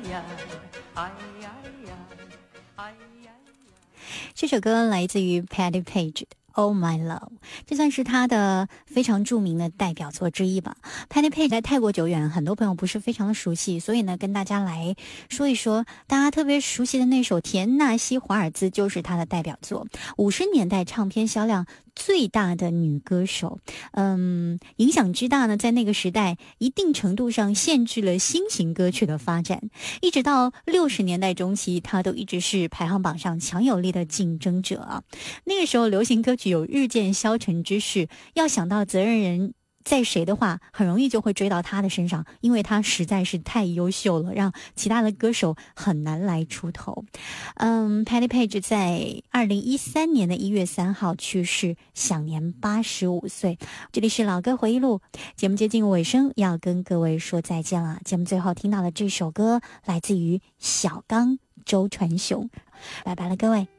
呀，哎呀呀，哎呀。 这首歌来自于 Patti Page 的Oh My Love， 这算是他的非常著名的代表作之一吧。Patti Page 在泰国久远，很多朋友不是非常的熟悉，所以呢，跟大家来说一说，大家特别熟悉的那首《田纳西华尔兹》就是他的代表作，50年代唱片销量最大的女歌手。影响之大呢，在那个时代一定程度上限制了新型歌曲的发展，一直到60年代中期，她都一直是排行榜上强有力的竞争者啊。那个时候流行歌曲有日渐消沉之势，要想到责任人在谁的话，很容易就会追到他的身上，因为他实在是太优秀了，让其他的歌手很难来出头。Patti Page 在2013年的1月3号去世，享年85岁。这里是老歌回忆录，节目接近尾声，要跟各位说再见了。节目最后听到的这首歌来自于小刚周传雄，拜拜了各位。